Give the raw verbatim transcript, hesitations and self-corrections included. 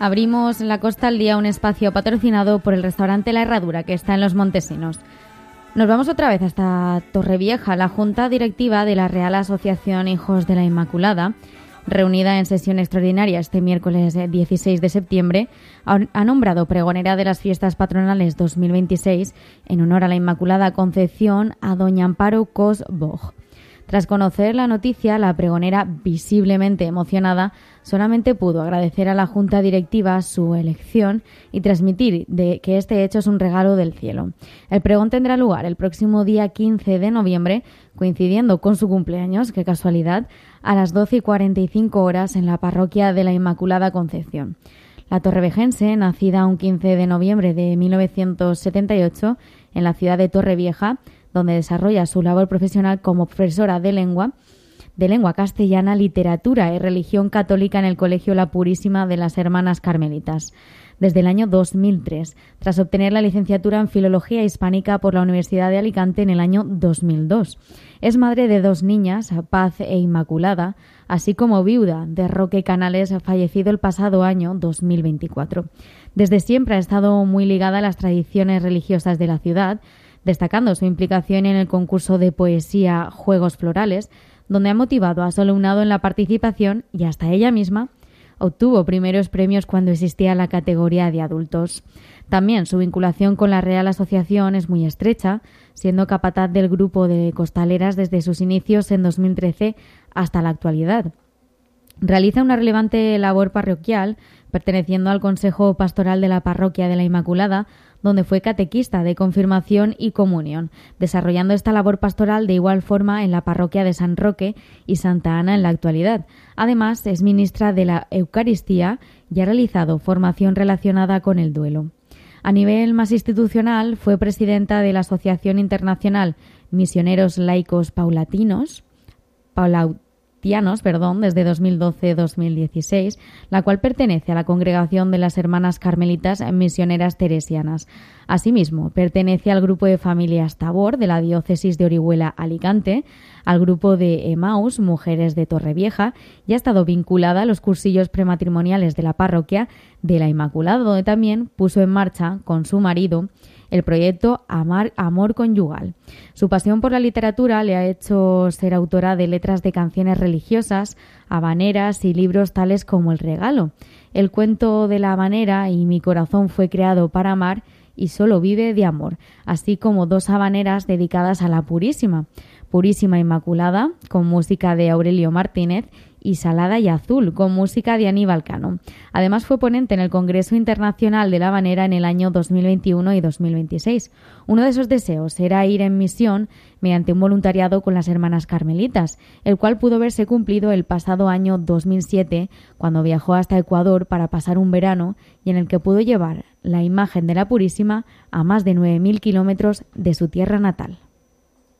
Abrimos en la Costa al Día un espacio patrocinado por el restaurante La Herradura, que está en Los Montesinos. Nos vamos otra vez hasta Torrevieja. La Junta Directiva de la Real Asociación Hijos de la Inmaculada, reunida en sesión extraordinaria este miércoles dieciséis de septiembre, ha nombrado pregonera de las fiestas patronales dos mil veintiséis en honor a la Inmaculada Concepción a doña Amparo Cos Boj. Tras conocer la noticia, la pregonera, visiblemente emocionada, solamente pudo agradecer a la Junta Directiva su elección y transmitir de que este hecho es un regalo del cielo. El pregón tendrá lugar el próximo día quince de noviembre, coincidiendo con su cumpleaños, qué casualidad, a las doce y cuarenta y cinco horas en la parroquia de la Inmaculada Concepción. La torrevejense, nacida un quince de noviembre de mil novecientos setenta y ocho en la ciudad de Torrevieja, donde desarrolla su labor profesional como profesora de lengua, de lengua castellana, literatura y religión católica en el Colegio La Purísima de las Hermanas Carmelitas, desde el año dos mil tres, tras obtener la licenciatura en Filología Hispánica por la Universidad de Alicante en el año dos mil dos. Es madre de dos niñas, Paz e Inmaculada, así como viuda de Roque Canales, fallecido el pasado año dos mil veinticuatro. Desde siempre ha estado muy ligada a las tradiciones religiosas de la ciudad, destacando su implicación en el concurso de poesía Juegos Florales, donde ha motivado a su alumnado en la participación y hasta ella misma obtuvo primeros premios cuando existía la categoría de adultos. También su vinculación con la Real Asociación es muy estrecha, siendo capataz del grupo de costaleras desde sus inicios en dos mil trece hasta la actualidad. Realiza una relevante labor parroquial, perteneciendo al Consejo Pastoral de la Parroquia de la Inmaculada, donde fue catequista de confirmación y comunión, desarrollando esta labor pastoral de igual forma en la parroquia de San Roque y Santa Ana en la actualidad. Además, es ministra de la Eucaristía y ha realizado formación relacionada con el duelo. A nivel más institucional, fue presidenta de la Asociación Internacional Misioneros Laicos Paulatinos, Paulau, Perdón, desde dos mil doce a dos mil dieciséis, la cual pertenece a la Congregación de las Hermanas Carmelitas Misioneras Teresianas. Asimismo, pertenece al grupo de familias Tabor de la Diócesis de Orihuela-Alicante, al grupo de Emaús, Mujeres de Torrevieja, y ha estado vinculada a los cursillos prematrimoniales de la parroquia de la Inmaculada, donde también puso en marcha con su marido el proyecto Amar, Amor Conyugal. Su pasión por la literatura le ha hecho ser autora de letras de canciones religiosas, habaneras y libros tales como El Regalo, El cuento de la habanera y Mi corazón fue creado para amar y Solo vive de amor, así como dos habaneras dedicadas a la Purísima, Purísima Inmaculada, con música de Aurelio Martínez, y Salada y Azul, con música de Aníbal Cano. Además, fue ponente en el Congreso Internacional de la Habanera en el año dos mil veintiuno y dos mil veintiséis. Uno de esos deseos era ir en misión mediante un voluntariado con las Hermanas Carmelitas, el cual pudo verse cumplido el pasado año dos mil siete, cuando viajó hasta Ecuador para pasar un verano y en el que pudo llevar la imagen de la Purísima a más de nueve mil kilómetros de su tierra natal.